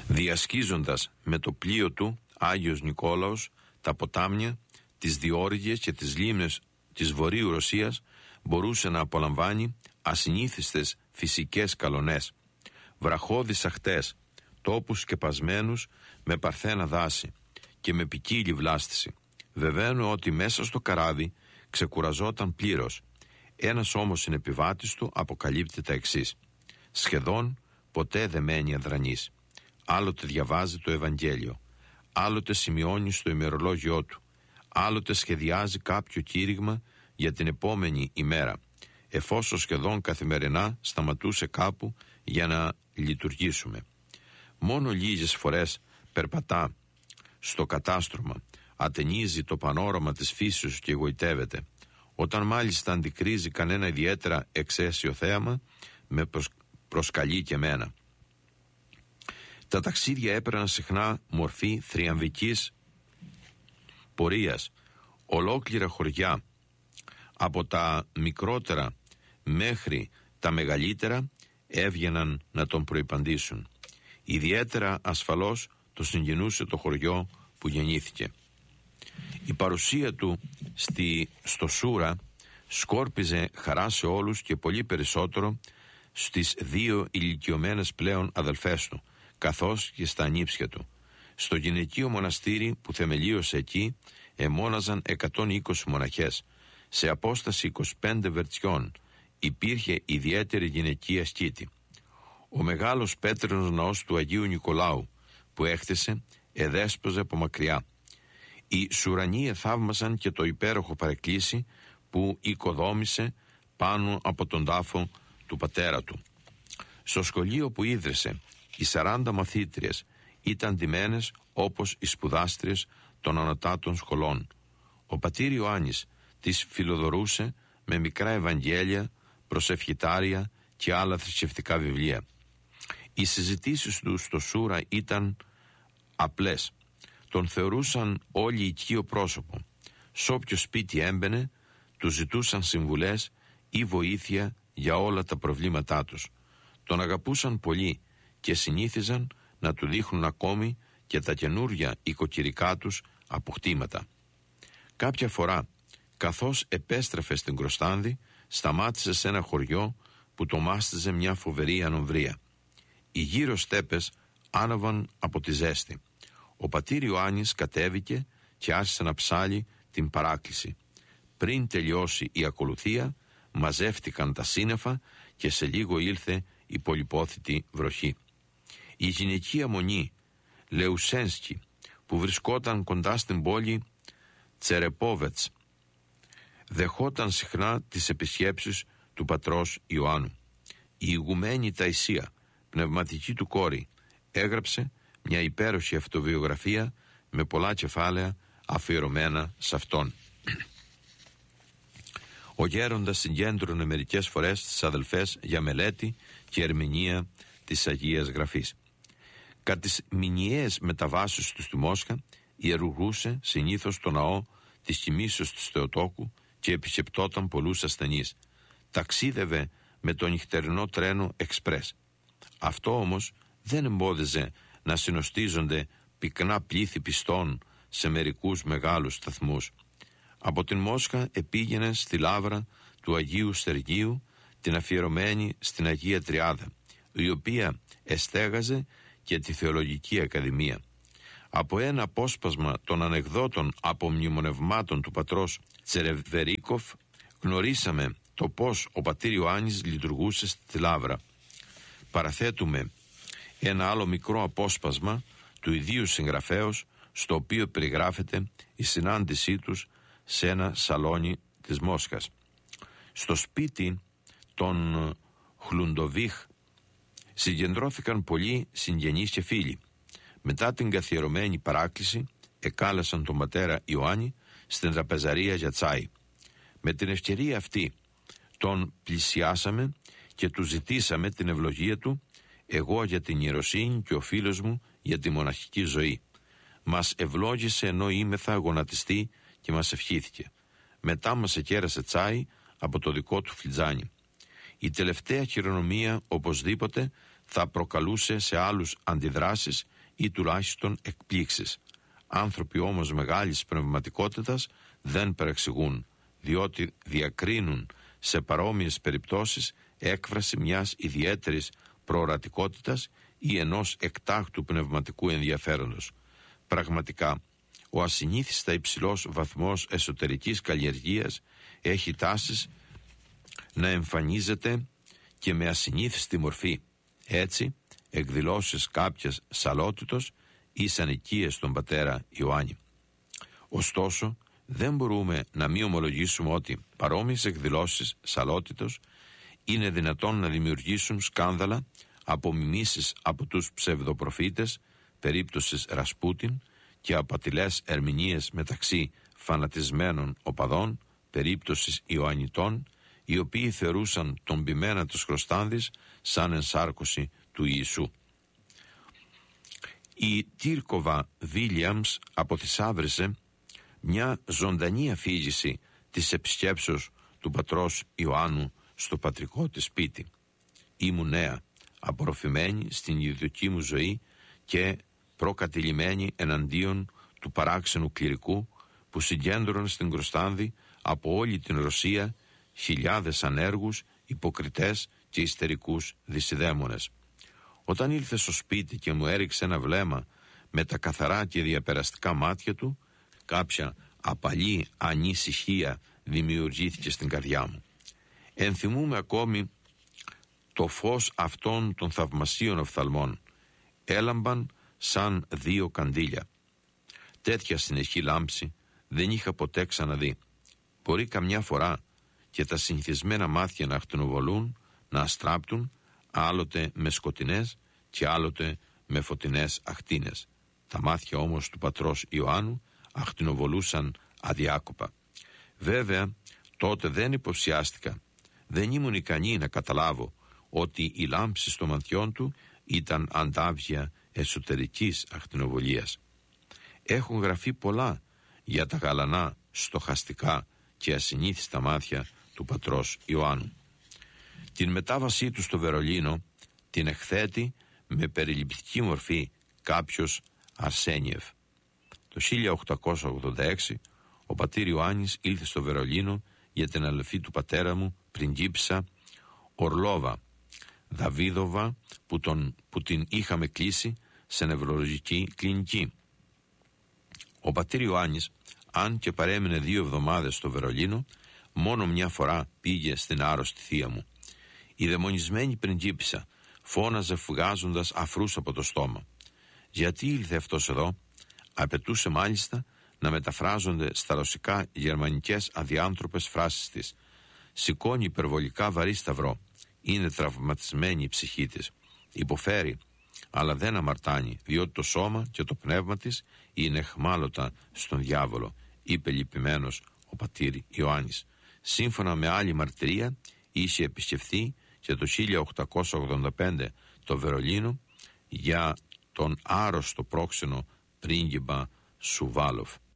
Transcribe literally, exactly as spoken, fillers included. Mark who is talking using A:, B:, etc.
A: διασχίζοντας με το πλοίο του Άγιος Νικόλαος τα ποτάμια, τις διόρυγες και τις λίμνες της Βορείου Ρωσίας, μπορούσε να απολαμβάνει ασυνήθιστες φυσικές καλονές, βραχώδεις αχτές, τόπους σκεπασμένους με παρθένα δάση και με ποικίλη βλάστηση. Βεβαίνω ότι μέσα στο καράβι ξεκουραζόταν πλήρως. Ένας όμως συνεπιβάτης του αποκαλύπτει τα εξής: σχεδόν ποτέ δεν μένει αδρανής. Άλλοτε διαβάζει το Ευαγγέλιο, άλλοτε σημειώνει στο ημερολόγιό του, άλλοτε σχεδιάζει κάποιο κήρυγμα για την επόμενη ημέρα, εφόσον σχεδόν καθημερινά σταματούσε κάπου για να λειτουργήσουμε. Μόνο λίγες φορές περπατά στο κατάστρωμα, ατενίζει το πανόραμα της φύσεως και εγωιτεύεται. Όταν μάλιστα αντικρίζει κανένα ιδιαίτερα εξαίσιο θέαμα, με προσ... προσκαλεί και μένα. Τα ταξίδια έπαιρναν συχνά μορφή θριαμβικής πορείας. Ολόκληρα χωριά, από τα μικρότερα μέχρι τα μεγαλύτερα, έβγαιναν να τον προϋπαντήσουν. Ιδιαίτερα ασφαλώς το συγκινούσε το χωριό που γεννήθηκε. Η παρουσία του στη, στο Σούρα σκόρπιζε χαρά σε όλους και πολύ περισσότερο στις δύο ηλικιωμένες πλέον αδελφές του, καθώς και στα ανήψια του. Στο γυναικείο μοναστήρι που θεμελίωσε εκεί εμόναζαν εκατόν είκοσι μοναχές. Σε απόσταση είκοσι πέντε βερτσιών υπήρχε ιδιαίτερη γυναικεία σκήτη. Ο μεγάλος πέτρινος ναός του Αγίου Νικολάου που έχτισε εδέσποζε από μακριά. Οι Σουρανοί εθαύμασαν και το υπέροχο παρεκκλήσι που οικοδόμησε πάνω από τον τάφο του πατέρα του. Στο σχολείο που ίδρυσε, οι σαράντα μαθήτριες ήταν ντυμένες όπως οι σπουδάστριες των ανωτάτων σχολών. Ο πατήρ Ιωάννης τις φιλοδορούσε με μικρά Ευαγγέλια, προσευχητάρια και άλλα θρησκευτικά βιβλία. Οι συζητήσεις του στο Σούρα ήταν απλές. Τον θεωρούσαν όλοι οικείο πρόσωπο. Σ' όποιο σπίτι έμπαινε, του ζητούσαν συμβουλές ή βοήθεια για όλα τα προβλήματά τους. Τον αγαπούσαν πολύ και συνήθιζαν να του δείχνουν ακόμη και τα καινούρια οικοκυρικά τους αποκτήματα. Κάποια φορά, καθώς επέστρεφε στην Κροστάνδη, σταμάτησε σε ένα χωριό που το μάστιζε μια φοβερή ανομβρία. Οι γύρω στέπες άναβαν από τη ζέστη. Ο πατήρ Ιωάννης κατέβηκε και άρχισε να ψάλει την παράκληση. Πριν τελειώσει η ακολουθία, μαζεύτηκαν τα σύννεφα και σε λίγο ήλθε η πολυπόθητη βροχή. Η γυναικεία μονή Λεουσένσκι, που βρισκόταν κοντά στην πόλη Τσερεπόβετς, δεχόταν συχνά τις επισκέψεις του πατρός Ιωάννου. Η ηγουμένη Ταϊσία, πνευματική του κόρη, έγραψε μια υπέροχη αυτοβιογραφία με πολλά κεφάλαια αφιερωμένα σε αυτόν. Ο γέροντας συγκέντρωνε μερικές φορές τις αδελφές για μελέτη και ερμηνεία της Αγίας Γραφής. Κατά τις μηνιαίες μεταβάσεις του στη Μόσχα ιερουργούσε συνήθως το ναό της κοιμήσεως του Θεοτόκου και επισκεπτόταν πολλούς ασθενείς. Ταξίδευε με το νυχτερινό τρένο εξπρές. Αυτό όμως δεν εμπόδιζε να συνοστίζονται πυκνά πλήθη πιστών σε μερικούς μεγάλους σταθμούς. Από την Μόσχα επήγαινε στη λάβρα του Αγίου Στεργίου, την αφιερωμένη στην Αγία Τριάδα, η οποία εστέγαζε και τη Θεολογική Ακαδημία. Από ένα απόσπασμα των ανεκδότων απομνημονευμάτων του πατρός Τσερεβερίκοφ γνωρίσαμε το πως ο πατήρ Ιωάννης λειτουργούσε στη λάβρα. Παραθέτουμε ένα άλλο μικρό απόσπασμα του ιδίου συγγραφέως, στο οποίο περιγράφεται η συνάντησή τους σε ένα σαλόνι της Μόσχας. Στο σπίτι των Χλουντοβίχ συγκεντρώθηκαν πολλοί συγγενείς και φίλοι. Μετά την καθιερωμένη παράκληση εκάλεσαν τον πατέρα Ιωάννη στην τραπεζαρία για τσάι. Με την ευκαιρία αυτή τον πλησιάσαμε και του ζητήσαμε την ευλογία του, εγώ για την ιεροσύνη και ο φίλος μου για τη μοναχική ζωή. Μας ευλόγησε ενώ είμεθα γονατιστή και μας ευχήθηκε. Μετά μας εκέρασε τσάι από το δικό του φλιτζάνι. Η τελευταία χειρονομία οπωσδήποτε θα προκαλούσε σε άλλους αντιδράσεις ή τουλάχιστον εκπλήξεις. Άνθρωποι όμως μεγάλης πνευματικότητας δεν παρεξηγούν, διότι διακρίνουν σε παρόμοιες περιπτώσεις έκφραση μιας ιδιαίτερης προορατικότητας ή ενός εκτάκτου πνευματικού ενδιαφέροντος. Πραγματικά, ο ασυνήθιστα υψηλός βαθμός εσωτερικής καλλιεργίας έχει τάσεις να εμφανίζεται και με ασυνήθιστη μορφή. Έτσι, εκδηλώσεις κάποιας σαλότητος ήσαν οικίες στον πατέρα Ιωάννη. Ωστόσο, δεν μπορούμε να μην ομολογήσουμε ότι παρόμοιες εκδηλώσεις σαλότητος είναι δυνατόν να δημιουργήσουν σκάνδαλα, απομιμήσεις από τους ψευδοπροφήτες, περίπτωσης Ρασπούτιν, και απατηλές ερμηνείες μεταξύ φανατισμένων οπαδών, περίπτωσης Ιωαννιτών, οι οποίοι θεωρούσαν τον ποιμένα τους Χρωστάνδης σαν ενσάρκωση του Ιησού. Η Τύρκοβα Βίλιαμς αποθυσάβρισε μια ζωντανή αφήγηση της επισκέψεως του πατρός Ιωάννου στο πατρικό της σπίτι. Ήμουν νέα, απορροφημένη στην ιδιωτική μου ζωή και προκατηλημένη εναντίον του παράξενου κληρικού που συγκέντρωνε στην Κροστάνδη από όλη την Ρωσία χιλιάδες ανέργους, υποκριτές και ιστερικούς δυσιδαίμονες. Όταν ήλθε στο σπίτι και μου έριξε ένα βλέμμα με τα καθαρά και διαπεραστικά μάτια του, κάποια απαλή ανησυχία δημιουργήθηκε στην καρδιά μου. Ενθυμούμε ακόμη το φως αυτών των θαυμασίων οφθαλμών. Έλαμπαν σαν δύο καντήλια. Τέτοια συνεχή λάμψη δεν είχα ποτέ ξαναδεί. Μπορεί καμιά φορά και τα συνηθισμένα μάτια να ακτινοβολούν, να αστράπτουν, άλλοτε με σκοτεινές και άλλοτε με φωτεινές ακτίνες. Τα μάτια όμως του πατρός Ιωάννου ακτινοβολούσαν αδιάκοπα. Βέβαια, τότε δεν υποψιάστηκα. Δεν ήμουν ικανή να καταλάβω ότι η λάμψη των ματιών του ήταν αντάβια εσωτερικής ακτινοβολίας. Έχουν γραφεί πολλά για τα γαλανά, στοχαστικά και ασυνήθιστα μάτια του πατρός Ιωάννου. Την μετάβασή του στο Βερολίνο την εκθέτει με περιληπτική μορφή κάποιος Αρσένιεφ. Το χίλια οκτακόσια ογδόντα έξι ο πατήρ Ιωάννης ήλθε στο Βερολίνο για την αδελφή του πατέρα μου, πριγκίπισσα Ορλόβα Δαβίδοβα, που, τον, που την είχαμε κλείσει σε νευρολογική κλινική. Ο πατήρ Ιωάννης, αν και παρέμεινε δύο εβδομάδες στο Βερολίνο, μόνο μια φορά πήγε στην άρρωστη θεία μου. Η δαιμονισμένη πριγκίπισσα φώναζε βγάζοντας αφρούς από το στόμα. Γιατί ήλθε αυτός εδώ? Απαιτούσε μάλιστα να μεταφράζονται στα ρωσικά γερμανικές αδιάνθρωπες φράσεις της. Σηκώνει υπερβολικά βαρύ σταυρό. Είναι τραυματισμένη η ψυχή της. Υποφέρει, αλλά δεν αμαρτάνει, διότι το σώμα και το πνεύμα της είναι εχμάλωτα στον διάβολο, είπε λυπημένος ο πατήρ Ιωάννης. Σύμφωνα με άλλη μαρτυρία, είχε επισκεφθεί και το χίλια οκτακόσια ογδόντα πέντε το Βερολίνο για τον άρρωστο πρόξενο πρίγκιπα Σουβάλοφ.